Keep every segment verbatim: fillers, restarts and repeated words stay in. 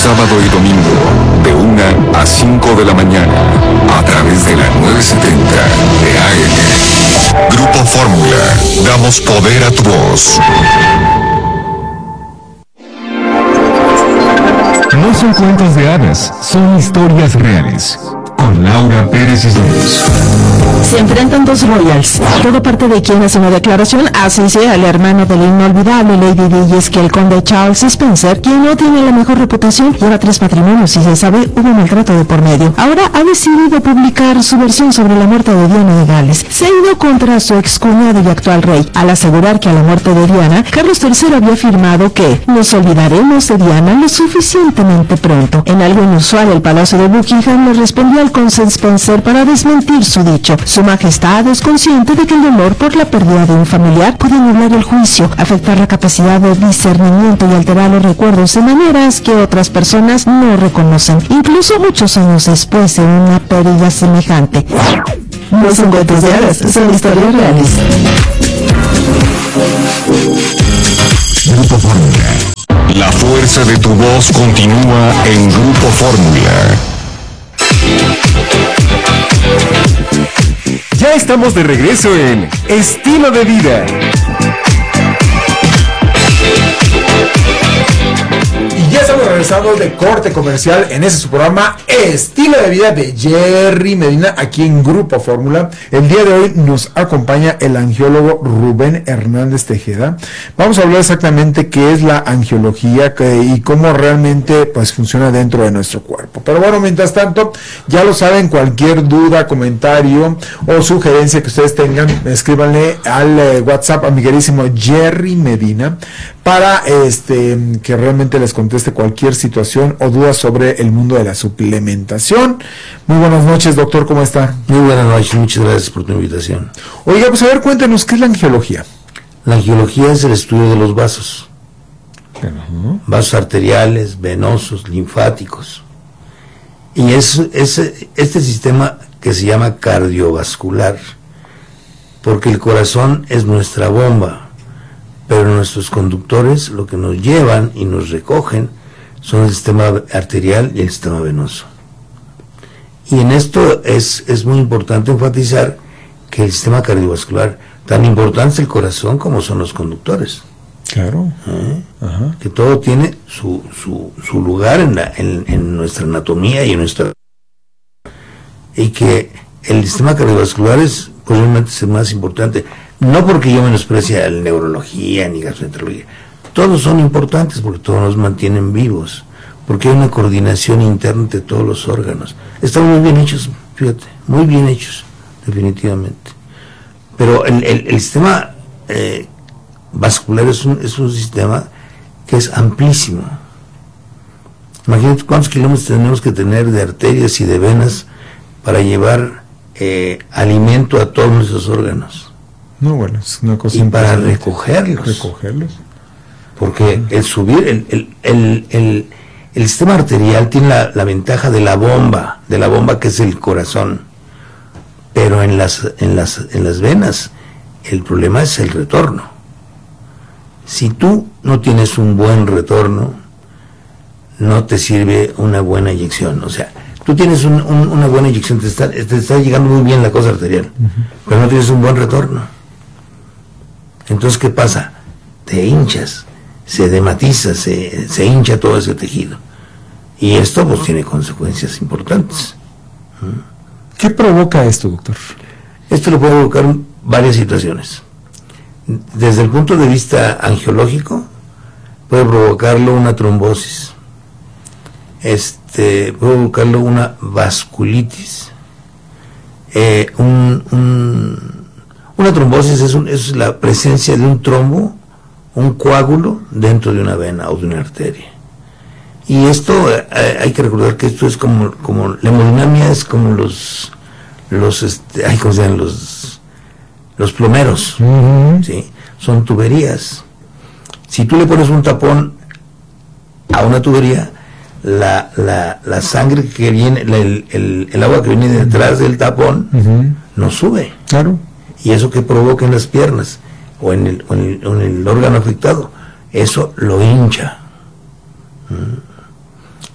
sábado y domingo, de una a cinco de la mañana, a través de la novecientos setenta de A M. Grupo Fórmula, damos poder a tu voz. No son cuentos de hadas, son historias reales. Con Laura Pérez Islas. Se enfrentan dos royals. Todo parte de quien hace una declaración, así sea el hermano del inolvidable Lady Di, y es que el conde Charles Spencer, quien no tiene la mejor reputación, lleva tres matrimonios y se sabe hubo maltrato de por medio. Ahora ha decidido publicar su versión sobre la muerte de Diana de Gales. Se ha ido contra su excuñado y actual rey, al asegurar que a la muerte de Diana, Carlos tercero había afirmado que nos olvidaremos de Diana lo suficientemente pronto. En algo inusual, el Palacio de Buckingham le respondió al conde Spencer para desmentir su dicho. Su majestad es consciente de que el dolor por la pérdida de un familiar puede nublar el juicio, afectar la capacidad de discernimiento y alterar los recuerdos de maneras que otras personas no reconocen, incluso muchos años después de una pérdida semejante. No son cuentos de hadas, son historias reales. Grupo Fórmula. La fuerza de tu voz continúa en Grupo Fórmula. Ya estamos de regreso en Estilo de Vida. Y ya estamos regresando de corte comercial en ese su programa Estilo de Vida de Jerry Medina, aquí en Grupo Fórmula. El día de hoy nos acompaña el angiólogo Rubén Hernández Tejeda. Vamos a hablar exactamente qué es la angiología que, y cómo realmente pues funciona dentro de nuestro cuerpo. Pero bueno, mientras tanto, ya lo saben, cualquier duda, comentario o sugerencia que ustedes tengan, escríbanle al eh, WhatsApp a mi queridísimo Jerry Medina para este que realmente les conteste cualquier situación o duda sobre el mundo de la suplementación. Muy buenas noches, doctor, ¿cómo está? Muy buenas noches, muchas gracias por tu invitación. Oiga, pues a ver, cuéntenos, ¿qué es la angiología? La angiología es el estudio de los vasos. Uh-huh. Vasos arteriales, venosos, linfáticos. Y es, es este sistema que se llama cardiovascular, porque el corazón es nuestra bomba, pero nuestros conductores lo que nos llevan y nos recogen son el sistema arterial y el sistema venoso. Y en esto es, es muy importante enfatizar que el sistema cardiovascular, tan importante es el corazón como son los conductores. Claro. ¿Eh? Ajá. Que todo tiene su, su, su lugar en, la, en, en nuestra anatomía y en nuestra... Y que el sistema cardiovascular es posiblemente el más importante. No porque yo menosprecie la neurología ni gastroenterología. Todos son importantes porque todos nos mantienen vivos. Porque hay una coordinación interna entre todos los órganos. Están muy bien hechos, fíjate, muy bien hechos, definitivamente. Pero el, el, el sistema eh, vascular es un, es un sistema que es amplísimo. Imagínate cuántos kilómetros tenemos que tener de arterias y de venas para llevar eh, alimento a todos nuestros órganos. No, bueno, es una cosa y para recogerlos. Recogerlos. Porque uh-huh. el subir, el, el, el, el, el sistema arterial tiene la, la ventaja de la bomba, de la bomba que es el corazón. Pero en las, en las, en las venas, el problema es el retorno. Si tú no tienes un buen retorno, no te sirve una buena inyección. O sea, tú tienes un, un, una buena inyección, te está, te está llegando muy bien la cosa arterial, uh-huh. pero no tienes un buen retorno. Entonces, ¿qué pasa? Te hinchas, se dematiza, se, se hincha todo ese tejido. Y esto pues tiene consecuencias importantes. ¿Qué provoca esto, doctor? Esto lo puede provocar varias situaciones. Desde el punto de vista angiológico, puede provocarlo una trombosis, este, puede provocarlo una vasculitis, eh, un, un, una trombosis es, un, es la presencia de un trombo, un coágulo dentro de una vena o de una arteria. Y esto, eh, hay que recordar que esto es como, como la hemodinamia es como los, los, este, ay, ¿cómo se llaman? Los, los plomeros, uh-huh. ¿sí? Son tuberías. Si tú le pones un tapón a una tubería, la, la, la sangre que viene, la, el, el, el agua que viene detrás del tapón, uh-huh. no sube. Claro. Y eso que provoca en las piernas o en el, o en el, o en el órgano afectado, eso lo hincha. ¿Mm?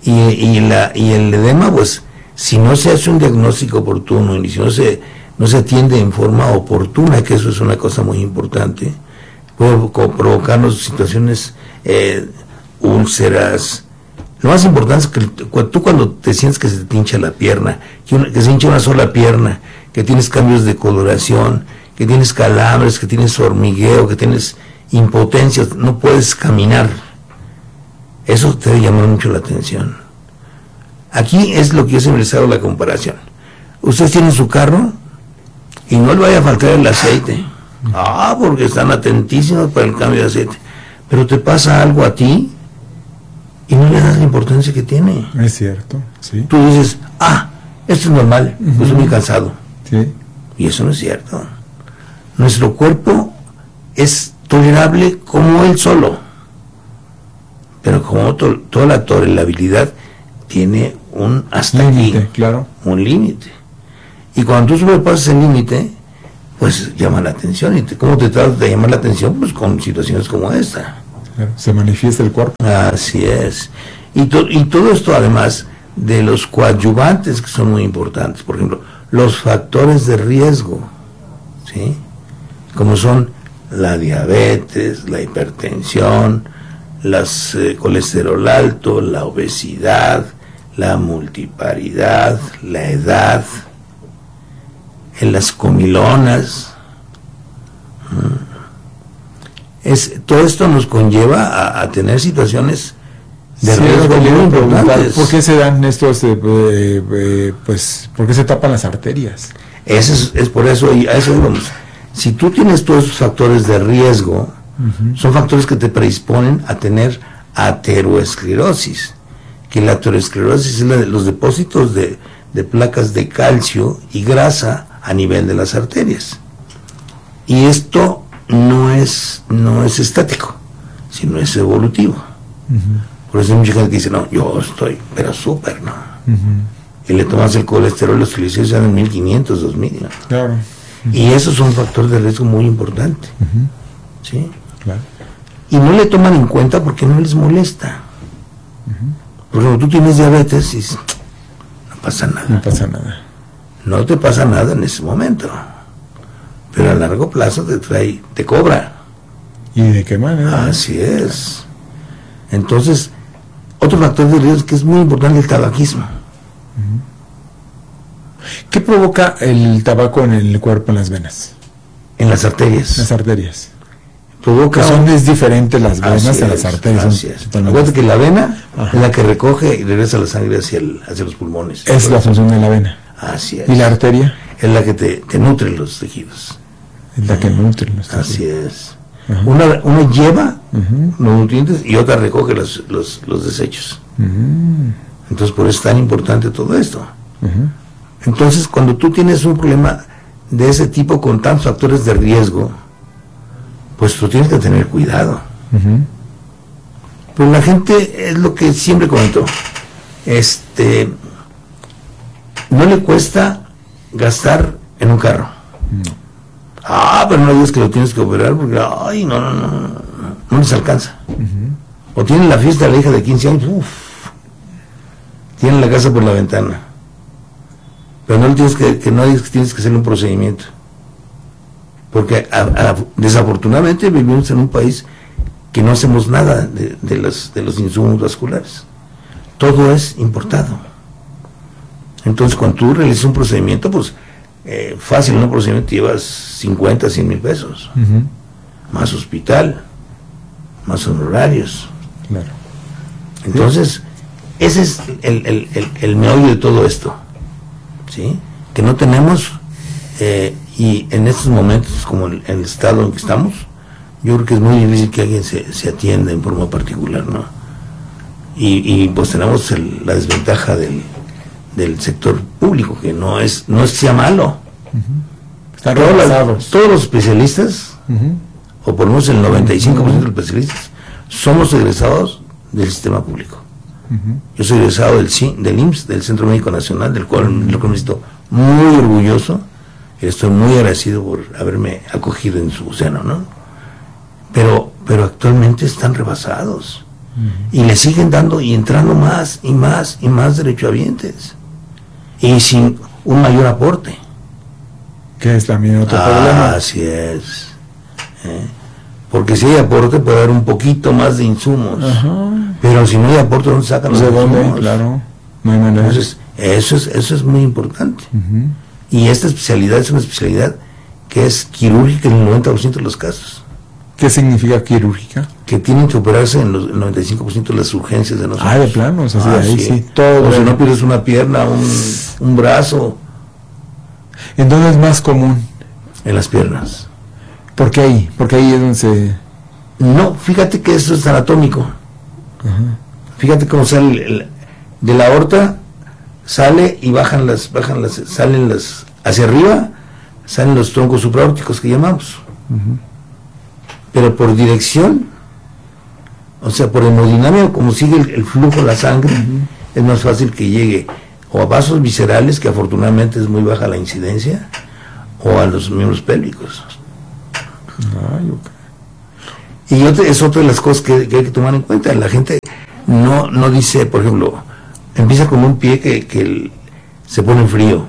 Y, y, la, y el edema, pues, si no se hace un diagnóstico oportuno y si no se, no se atiende en forma oportuna, que eso es una cosa muy importante, puede provocarnos situaciones, eh, úlceras. Lo más importante es que tú cuando te sientes que se te hincha la pierna, que, una, que se hincha una sola pierna, que tienes cambios de coloración, que tienes calambres, que tienes hormigueo, que tienes impotencia, no puedes caminar, eso te debe llamar mucho la atención. Aquí es lo que yo siempre les hago la comparación. Ustedes tienen su carro y no le vaya a faltar el aceite. Ah, porque están atentísimos para el cambio de aceite. Pero te pasa algo a ti y no le das la importancia que tiene. Es cierto, sí. Tú dices, ah, esto es normal, uh-huh. Estoy muy cansado. Sí. Y eso no es cierto. Nuestro cuerpo es tolerable como él solo. Pero como to- toda la tolerabilidad tiene un hasta límite, aquí, claro. Un límite. Y cuando tú sobrepasas el límite, pues llama la atención. ¿Y te, cómo te tratas de llamar la atención? Pues con situaciones como esta. Claro, se manifiesta el cuerpo. Así es. Y, to- y todo esto además de los coadyuvantes que son muy importantes. Por ejemplo, los factores de riesgo, ¿sí? Como son la diabetes, la hipertensión, las eh, colesterol alto, la obesidad, la multiparidad, la edad, en las comilonas. Es, todo esto nos conlleva a, a tener situaciones de sí, riesgo muy importantes. ¿Por qué se dan estos, eh, eh, eh, pues, por qué se tapan las arterias? Ese es, es por eso, y a eso vamos. Si tú tienes todos esos factores de riesgo, uh-huh. Son factores que te predisponen a tener ateroesclerosis, que la ateroesclerosis es la de los depósitos de, de placas de calcio y grasa a nivel de las arterias. Y esto no es, no es estático, sino es evolutivo. Uh-huh. Por eso hay mucha gente que dice, no, yo estoy, pero súper, ¿no? Uh-huh. Y le tomas el colesterol, los triglicéridos ya en mil quinientos, dos mil, ¿no? Claro. Uh-huh. Y eso es un factor de riesgo muy importante. Uh-huh. ¿Sí? Claro. Y no le toman en cuenta porque no les molesta. Uh-huh. Por ejemplo, tú tienes diabetes y dices, no pasa nada. No pasa nada. No te pasa nada en ese momento. Pero a largo plazo te trae, te cobra. ¿Y de qué manera? Así es. Entonces, otro factor de riesgo que es muy importante, el tabaquismo. Uh-huh. ¿Qué provoca el tabaco en el cuerpo, en las venas? En las arterias. Las arterias. Provoca. Que son es diferentes las venas así a las es, arterias. Así es. Acuérdate que la vena Ajá. es la que recoge y regresa la sangre hacia, el, hacia los pulmones. Es la función de la vena. Así es. ¿Y la arteria? Es la que te, te nutre los tejidos. Es la que nutre los tejidos. Así es. Uh-huh. Una, una lleva uh-huh. los nutrientes y otra recoge los, los, los desechos. Uh-huh. Entonces, por eso es tan importante todo esto. Uh-huh. Entonces, cuando tú tienes un problema de ese tipo con tantos factores de riesgo, pues tú tienes que tener cuidado. Uh-huh. Pero la gente, es lo que siempre comentó, este, no le cuesta gastar en un carro. No. Ah, pero no digas que lo tienes que operar porque, ay, no, no, no, no, no les alcanza. Uh-huh. O tienen la fiesta de la hija de quince años, uff, tienen la casa por la ventana. Pero no le tienes que, que no digas que tienes que hacer un procedimiento. Porque a, a, desafortunadamente vivimos en un país que no hacemos nada de, de, los, de los insumos vasculares. Todo es importado. Entonces, cuando tú realizas un procedimiento, pues, eh, fácil, un procedimiento llevas cincuenta, cien mil pesos. Uh-huh. Más hospital, más honorarios. Claro. Entonces, ese es el, el, el, el meollo de todo esto. ¿Sí? Que no tenemos... Eh, y en estos momentos, como el, el estado en que estamos, yo creo que es muy difícil que alguien se, se atienda en forma particular, ¿no? Y, y pues tenemos el, la desventaja del, del sector público, que no es no es que sea malo. Uh-huh. Están todos, rebasados. Todos los especialistas, uh-huh. o por lo menos el noventa y cinco por ciento uh-huh. de los especialistas, somos egresados del sistema público. Uh-huh. Yo soy egresado del, del I M S S, del Centro Médico Nacional, del cual uh-huh. lo que me siento muy orgulloso. Estoy muy agradecido por haberme acogido en su seno, ¿no? Pero, pero actualmente están rebasados. y le siguen dando y entrando más y más y más derechohabientes y sin un mayor aporte, que es también otro ah, problema. Así es, ¿eh? Porque si hay aporte puede haber un poquito más de insumos. Ajá. Pero si no hay aporte, ¿dónde sacan los ¿De insumos? dónde? Claro, no hay manera. Entonces eso es, eso es muy importante. Uh-huh. Y esta especialidad es una especialidad que es quirúrgica en el noventa por ciento de los casos. ¿Qué significa quirúrgica? Que tienen que operarse en los noventa y cinco por ciento de las urgencias de nosotros. Ah, de plano, o sea, ah, ahí sí, sí, todo. O si no pierdes una pierna, un, un brazo. ¿En dónde es más común? En las piernas. ¿Por qué ahí? Porque ahí es donde se... No, fíjate que eso es anatómico. Uh-huh. Fíjate cómo sale el, el, de la aorta, sale y bajan las, bajan las, salen las, hacia arriba, salen los troncos supraórticos que llamamos. Uh-huh. Pero por dirección, o sea, por hemodinámica, como sigue el, el flujo de la sangre, uh-huh, es más fácil que llegue o a vasos viscerales, que afortunadamente es muy baja la incidencia, o a los miembros pélvicos. Ay, okay. Y otra, es otra de las cosas que, que hay que tomar en cuenta. La gente no, no dice, por ejemplo, empieza con un pie que, que el, se pone frío,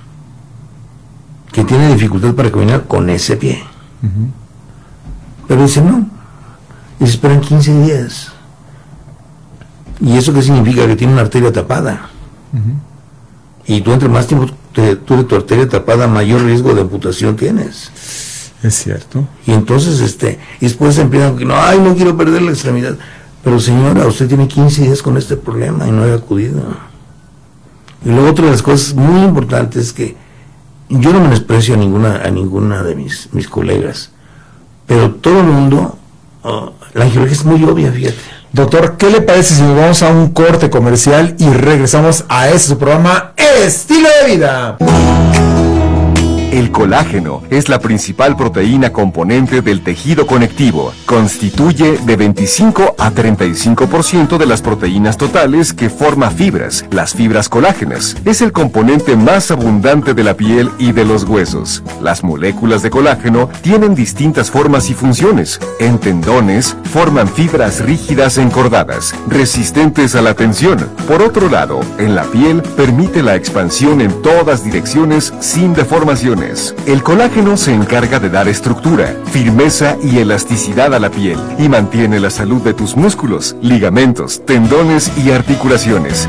que tiene dificultad para caminar con ese pie. Uh-huh. Pero dice no, y se esperan quince días. ¿Y eso qué significa? Que tiene una arteria tapada. Uh-huh. Y tú entre más tiempo te, tú de tu arteria tapada, mayor riesgo de amputación tienes. Es cierto. Y entonces, este, y después empiezan que no, ay, no quiero perder la extremidad. Pero señora, usted tiene quince días con este problema y no ha acudido. Y luego otra de las cosas muy importantes es que yo no menosprecio a ninguna, a ninguna de mis, mis colegas, pero todo el mundo, oh, la angiología es muy obvia, fíjate. Doctor, ¿qué le parece si nos vamos a un corte comercial y regresamos a este su programa Estilo de Vida? El colágeno es la principal proteína componente del tejido conectivo. Constituye de veinticinco a treinta y cinco por ciento de las proteínas totales que forma fibras, las fibras colágenas. Es el componente más abundante de la piel y de los huesos. Las moléculas de colágeno tienen distintas formas y funciones. En tendones, forman fibras rígidas encordadas, resistentes a la tensión. Por otro lado, en la piel, permite la expansión en todas direcciones sin deformaciones. El colágeno se encarga de dar estructura, firmeza y elasticidad a la piel y mantiene la salud de tus músculos, ligamentos, tendones y articulaciones.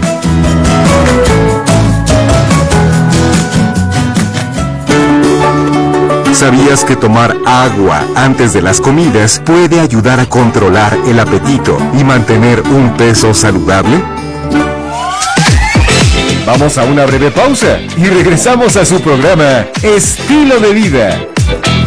¿Sabías que tomar agua antes de las comidas puede ayudar a controlar el apetito y mantener un peso saludable? Vamos a una breve pausa y regresamos a su programa Estilo de Vida.